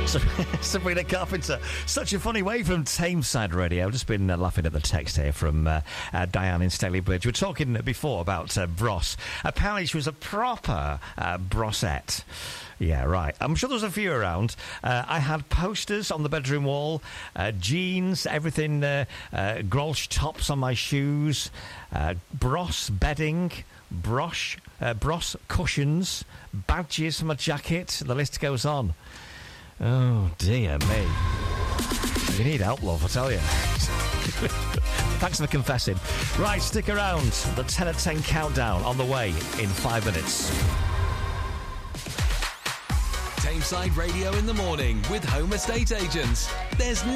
Sabrina Carpenter. Such a funny way from Tameside Radio. I've just been laughing at the text here from Diane in Stalybridge. We were talking before about Bros. Apparently she was a proper Brossette. Yeah, right. I'm sure there was a few around. I had posters on the bedroom wall, jeans, everything, Grolsch tops on my shoes, Bros bedding, Bros cushions, badges for my jacket. The list goes on. Oh, dear me. You need help, love, I tell you. Thanks for confessing. Right, stick around. The 10 at 10 countdown on the way in 5 minutes. Tameside Radio in the morning with Home Estate Agents. There's